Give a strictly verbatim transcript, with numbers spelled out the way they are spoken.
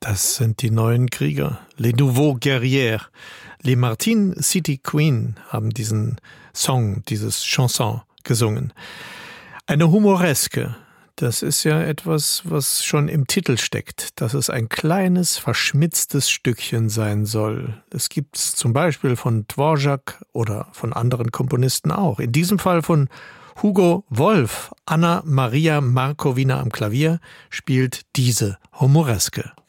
Das sind die neuen Krieger, les nouveaux guerriers. Les Martin City Queen haben diesen Song, dieses Chanson gesungen. Eine Humoreske, das ist ja etwas, was schon im Titel steckt, dass es ein kleines, verschmitztes Stückchen sein soll. Das gibt's zum Beispiel von Dvorak oder von anderen Komponisten auch. In diesem Fall von Hugo Wolf. Anna Maria Markowina am Klavier spielt diese Humoreske.